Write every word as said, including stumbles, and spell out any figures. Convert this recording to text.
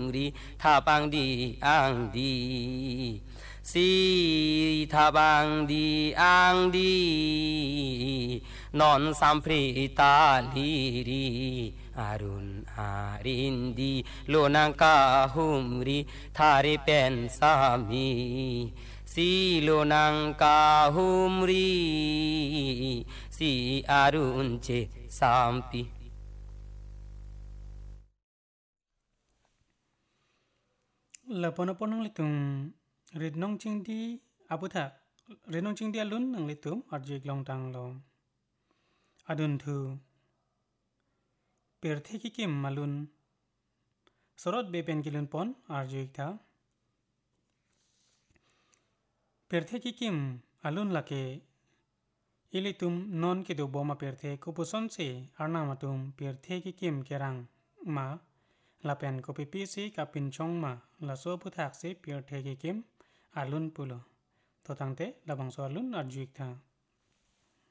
รีทาปังดีอังดีสีทาบังดีอังดีนอนสัมพริตาลีรีอารุณอารินดีโลนังกาหุมรีทาริเป็นสามีสีโลนังกาหุมรีสีอารุณเจสามปีละปนปนนังลิตุงเรดน้องจิงดีอาบุทะเรดน้องจิงดีอลุนนังลิตุมอาร์จิกลองตังลงอดุนทูเปิดเทกิกิมมาลุนสรดเบเป็นกิลุนปอนอาร์จิกท่าเปิดเทกิกิมอาลุนละเกอิลิตุมนอนกิดูบอมาเปิดเทคุปุซอนเซอาร์นามาตุมเปิดเทกิกิมเกรังมาla pen ko pipisi ka pinchong ma la so puthak se pier thege kim alun pulo to tangte la bangso alun arjuik tha